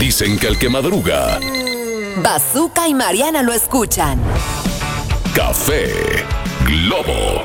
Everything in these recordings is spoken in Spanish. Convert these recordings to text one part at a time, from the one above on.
Dicen que el que madruga, Bazooka y Mariana lo escuchan. Café Globo.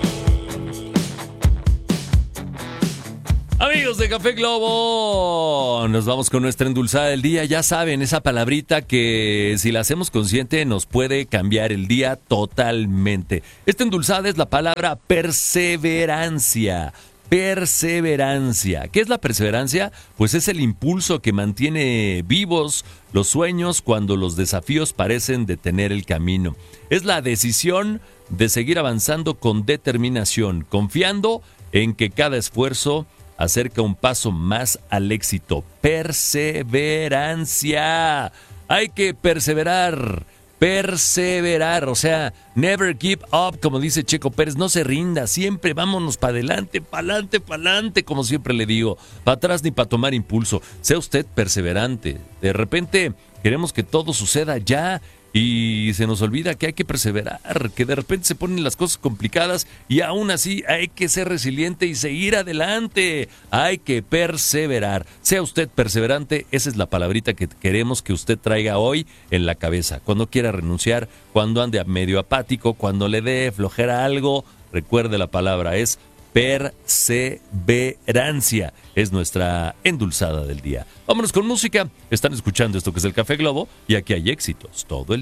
Amigos de Café Globo, nos vamos con nuestra endulzada del día. Ya saben, esa palabrita que si la hacemos consciente nos puede cambiar el día totalmente. Esta endulzada es la palabra perseverancia. Perseverancia. ¿Qué es la perseverancia? Pues es el impulso que mantiene vivos los sueños cuando los desafíos parecen detener el camino. Es la decisión de seguir avanzando con determinación, confiando en que cada esfuerzo acerca un paso más al éxito. Perseverancia. Hay que perseverar. Perseverar, o sea, never give up, como dice Checo Pérez, no se rinda, siempre vámonos para adelante, como siempre le digo, para atrás ni para tomar impulso. Sea usted perseverante. De repente queremos que todo suceda ya y se nos olvida que hay que perseverar, que de repente se ponen las cosas complicadas y aún así hay que ser resiliente y seguir adelante. Hay que perseverar. Sea usted perseverante, esa es la palabrita que queremos que usted traiga hoy en la cabeza. Cuando quiera renunciar, cuando ande medio apático, cuando le dé flojera algo, recuerde la palabra, es perseverancia. Es nuestra endulzada del día. Vámonos con música. Están escuchando esto que es el Café Globo y aquí hay éxitos todo el